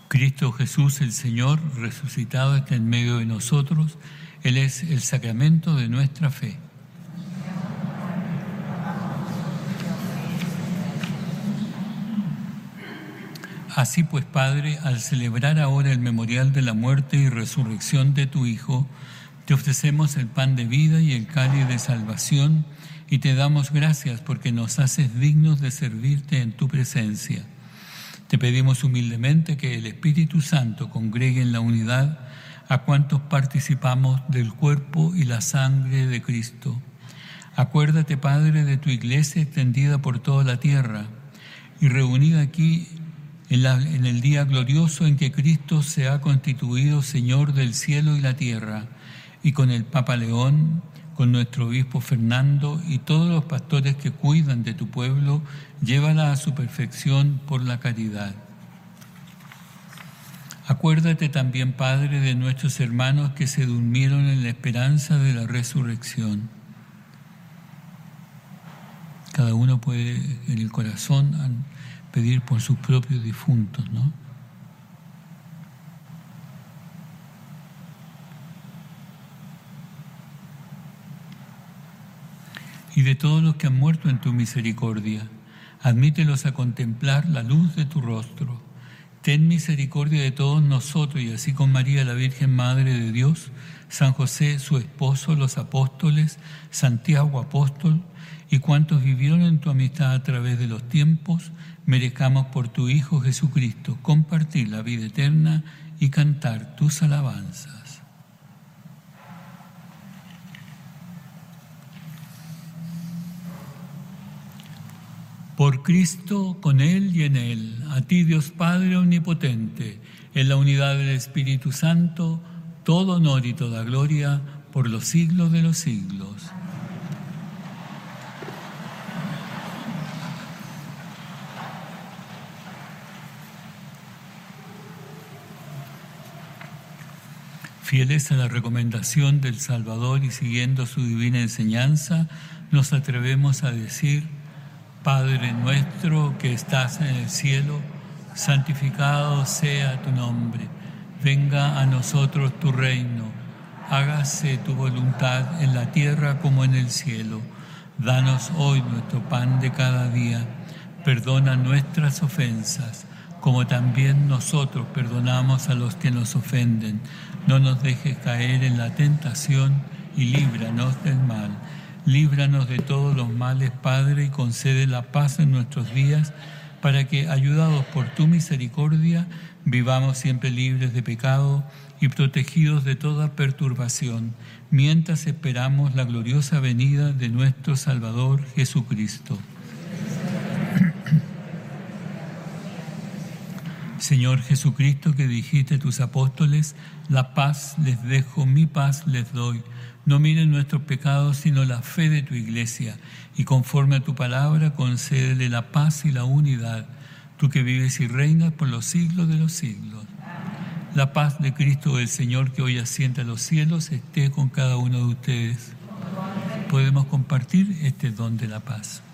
Cristo Jesús, el Señor, resucitado, está en medio de nosotros. Él es el sacramento de nuestra fe. Así pues, Padre, al celebrar ahora el memorial de la muerte y resurrección de tu Hijo, te ofrecemos el pan de vida y el cáliz de salvación y te damos gracias porque nos haces dignos de servirte en tu presencia. Te pedimos humildemente que el Espíritu Santo congregue en la unidad a cuantos participamos del cuerpo y la sangre de Cristo. Acuérdate, Padre, de tu Iglesia extendida por toda la tierra y reunida aquí en el día glorioso en que Cristo se ha constituido Señor del cielo y la tierra, y con el Papa León, con nuestro obispo Fernando y todos los pastores que cuidan de tu pueblo, llévala a su perfección por la caridad. Acuérdate también, Padre, de nuestros hermanos que se durmieron en la esperanza de la resurrección. Cada uno puede en el corazón pedir por sus propios difuntos, ¿no? Y de todos los que han muerto en tu misericordia, admítelos a contemplar la luz de tu rostro. Ten misericordia de todos nosotros y así con María, la Virgen Madre de Dios, San José, su esposo, los apóstoles, Santiago, apóstol, y cuantos vivieron en tu amistad a través de los tiempos, merezcamos por tu Hijo Jesucristo compartir la vida eterna y cantar tus alabanzas. Por Cristo, con Él y en Él, a ti Dios Padre Omnipotente, en la unidad del Espíritu Santo, todo honor y toda gloria por los siglos de los siglos. Fieles a la recomendación del Salvador y siguiendo su divina enseñanza, nos atrevemos a decir: Padre nuestro que estás en el cielo, santificado sea tu nombre. Venga a nosotros tu reino. Hágase tu voluntad en la tierra como en el cielo. Danos hoy nuestro pan de cada día. Perdona nuestras ofensas, como también nosotros perdonamos a los que nos ofenden. No nos dejes caer en la tentación y líbranos del mal. Líbranos de todos los males, Padre, y concede la paz en nuestros días, para que, ayudados por tu misericordia, vivamos siempre libres de pecado y protegidos de toda perturbación, mientras esperamos la gloriosa venida de nuestro Salvador Jesucristo. Señor Jesucristo, que dijiste a tus apóstoles: la paz les dejo, mi paz les doy. No miren nuestros pecados, sino la fe de tu Iglesia, y conforme a tu palabra, concédele la paz y la unidad, tú que vives y reinas por los siglos de los siglos. La paz de Cristo el Señor, que hoy asciende a los cielos, esté con cada uno de ustedes. Podemos compartir este don de la paz.